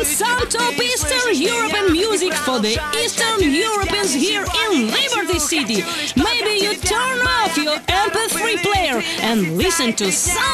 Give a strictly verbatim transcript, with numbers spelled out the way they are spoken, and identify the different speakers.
Speaker 1: some top Eastern European music for the Eastern Europeans here in Liberty City. Maybe you turn off your M P three player and listen to some